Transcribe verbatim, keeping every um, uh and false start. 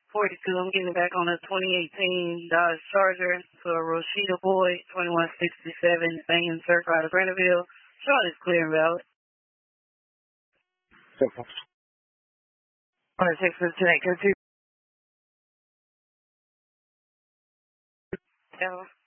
forty-two. I'm getting back on a twenty eighteen Dodge Charger for Rashida Boyd, twenty-one sixty-seven, Bangin' Surf out of Granville. Charlotte is clear and valid. On a six fifteen, go to. Yeah.